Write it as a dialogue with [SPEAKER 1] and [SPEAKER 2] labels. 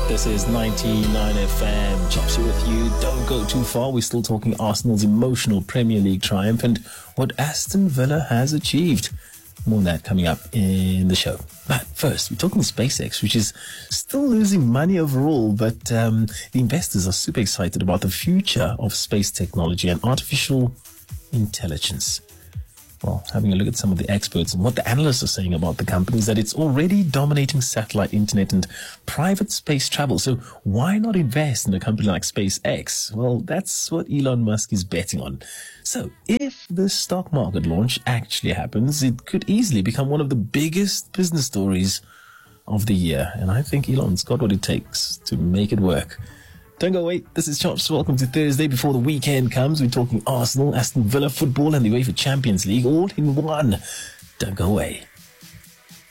[SPEAKER 1] This is 99 FM. Chopsy with you. Don't go too far. We're still talking Arsenal's emotional Premier League triumph and what Aston Villa has achieved. More on that coming up in the show. But first, we're talking SpaceX, which is still losing money overall, but the investors are super excited about the future of space technology and artificial intelligence. Well, having a look at some of the experts and what the analysts are saying about the company is that it's already dominating satellite internet and private space travel. So why not invest in a company like SpaceX? Well, that's what Elon Musk is betting on. So if the stock market launch actually happens, it could easily become one of the biggest business stories of the year. And I think Elon's got what it takes to make it work. Don't go away. This is Chops. Welcome to Thursday before the weekend comes. We're talking Arsenal, Aston Villa football and the UEFA Champions League all in one. Don't go away.